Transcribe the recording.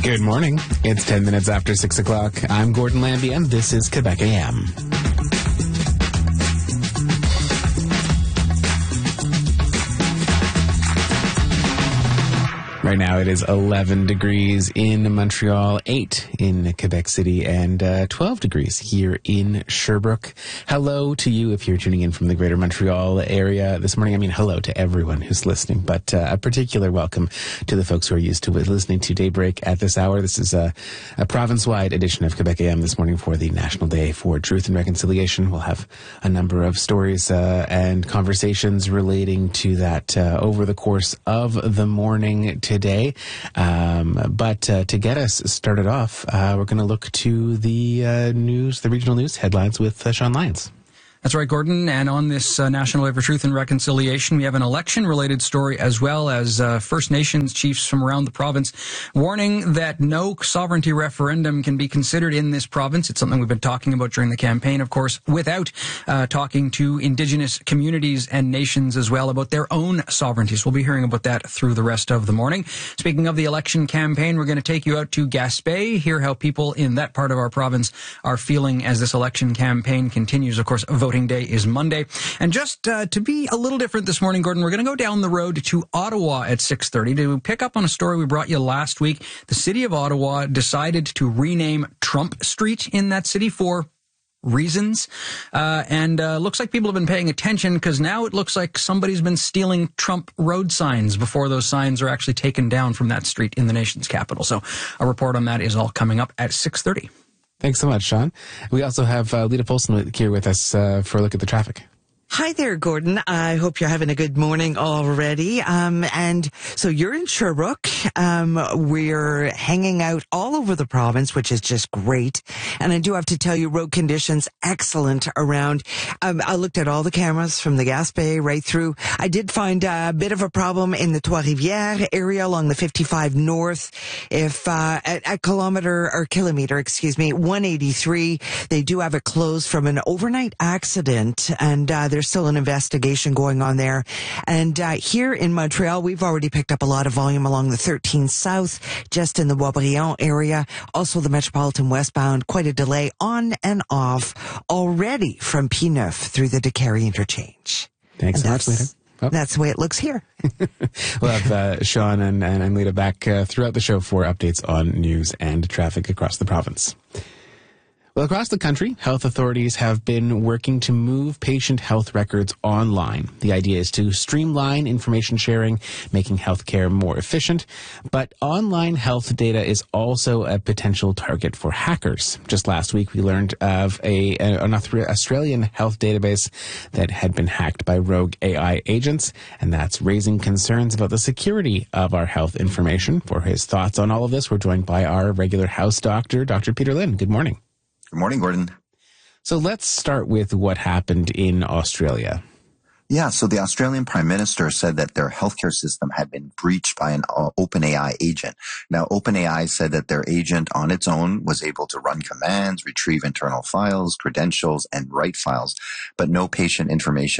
Good morning. It's 10 minutes after 6 o'clock. I'm Gordon Lambie, and this is Quebec AM. Right now it is 11 degrees in Montreal, 8 in Quebec City, and 12 degrees here in Sherbrooke. Hello to you if you're tuning in from the greater Montreal area this morning. I mean, hello to everyone who's listening, but a particular welcome to the folks who are used to listening to Daybreak at this hour. This is a province-wide edition of Quebec AM this morning for the National Day for Truth and Reconciliation. We'll have a number of stories and conversations relating to that over the course of the morning today. But to get us started off, we're going to look to the regional news headlines with Sean Lyons. That's right, Gordon. And on this National Day for Truth and Reconciliation, we have an election-related story as well as First Nations chiefs from around the province warning that no sovereignty referendum can be considered in this province. It's something we've been talking about during the campaign, of course, without talking to Indigenous communities and nations as well about their own sovereignties. We'll be hearing about that through the rest of the morning. Speaking of the election campaign, we're going to take you out to Gaspé, hear how people in that part of our province are feeling as this election campaign continues. Of course, voting day is Monday. And just to be a little different this morning, Gordon, we're going to go down the road to Ottawa at 6:30 to pick up on a story we brought you last week. The city of Ottawa decided to rename Trump Street in that city for reasons. And looks like people have been paying attention because now it looks like somebody's been stealing Trump road signs before those signs are actually taken down from that street in the nation's capital. So a report on that is all coming up at 6:30. Thanks so much, Sean. We also have Lita Polson here with us for a look at the traffic. Hi there, Gordon. I hope you're having a good morning already. And so you're in Sherbrooke. We're hanging out all over the province, which is just great. And I do have to tell you, road conditions excellent around. I looked at all the cameras from the Gaspé right through. I did find a bit of a problem in the Trois-Rivières area along the 55 North. If at kilometer 183, they do have it closed from an overnight accident, and there's still an investigation going on there. And here in Montreal, we've already picked up a lot of volume along the 13 South, just in the Boisbriand area. Also the Metropolitan westbound, quite a delay on and off already from P9 through the Décarie interchange. Thanks so much, Lita. Oh. That's the way it looks here. We'll have Sean and Lita back throughout the show for updates on news and traffic across the province. Well, across the country, health authorities have been working to move patient health records online. The idea is to streamline information sharing, making healthcare more efficient. But online health data is also a potential target for hackers. Just last week, we learned of an Australian health database that had been hacked by rogue AI agents, and that's raising concerns about the security of our health information. For his thoughts on all of this, we're joined by our regular house doctor, Dr. Peter Lynn. Good morning. Good morning, Gordon. So let's start with what happened in Australia. Yeah, so the Australian Prime Minister said that their healthcare system had been breached by an OpenAI agent. Now, OpenAI said that their agent on its own was able to run commands, retrieve internal files, credentials, and write files, but no patient information